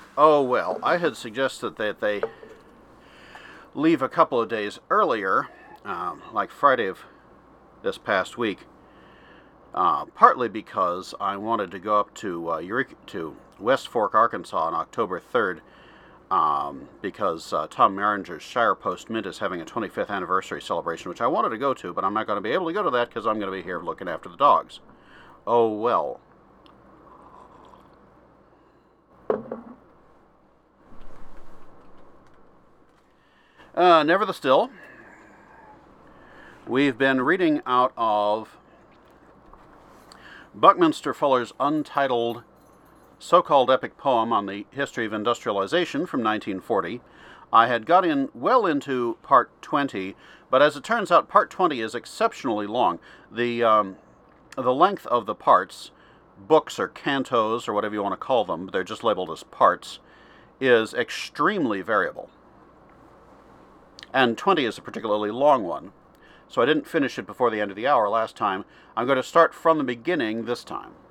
Oh, well, I had suggested that they leave a couple of days earlier, like Friday of this past week, partly because I wanted to go up to West Fork, Arkansas on October 3rd, because Tom Maringer's Shire Post Mint is having a 25th anniversary celebration, which I wanted to go to, but I'm not going to be able to go to that because I'm going to be here looking after the dogs. Oh, well. Never the still, we've been reading out of Buckminster Fuller's untitled so-called epic poem on the history of industrialization from 1940. I had got well into part 20, but as it turns out, part 20 is exceptionally long. The length of the parts, books or cantos or whatever you want to call them, they're just labeled as parts, is extremely variable. And 20 is a particularly long one, so I didn't finish it before the end of the hour last time. I'm going to start from the beginning this time.